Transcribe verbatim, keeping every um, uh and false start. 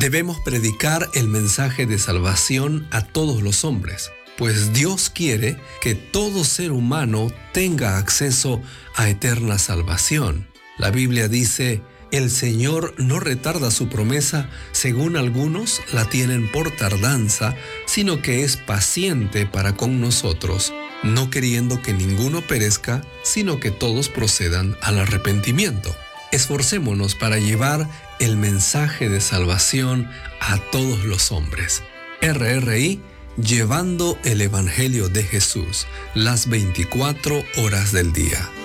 Debemos predicar el mensaje de salvación a todos los hombres, pues Dios quiere que todo ser humano tenga acceso a eterna salvación. La Biblia dice: el Señor no retarda su promesa, según algunos la tienen por tardanza, sino que es paciente para con nosotros, no queriendo que ninguno perezca, sino que todos procedan al arrepentimiento. Esforcémonos para llevar el mensaje de salvación a todos los hombres. R R I, llevando el Evangelio de Jesús las veinticuatro horas del día.